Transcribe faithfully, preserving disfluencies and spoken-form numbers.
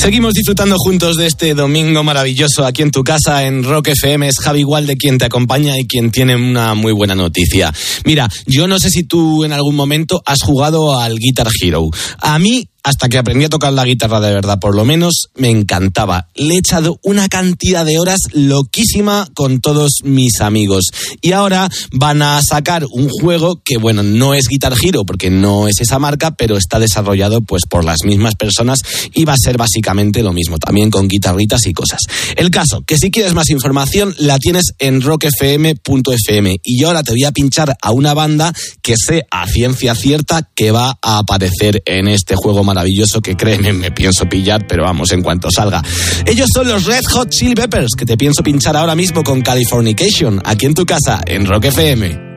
Seguimos disfrutando juntos de este domingo maravilloso aquí en tu casa en Rock F M. Es Javi Gualde quien te acompaña y quien tiene una muy buena noticia. Mira, yo no sé si tú en algún momento has jugado al Guitar Hero. A mí, hasta que aprendí a tocar la guitarra de verdad, por lo menos, me encantaba. Le he echado una cantidad de horas loquísima con todos mis amigos. Y ahora van a sacar un juego que, bueno, no es Guitar Hero, porque no es esa marca, pero está desarrollado pues por las mismas personas y va a ser básicamente lo mismo, también con guitarritas y cosas. El caso, que si quieres más información, la tienes en rock f m punto f m. Y yo ahora te voy a pinchar a una banda que sé a ciencia cierta que va a aparecer en este juego maravilloso. maravilloso que créeme, me pienso pillar, pero vamos, en cuanto salga. Ellos son los Red Hot Chili Peppers, que te pienso pinchar ahora mismo con Californication, aquí en tu casa, en Rock F M.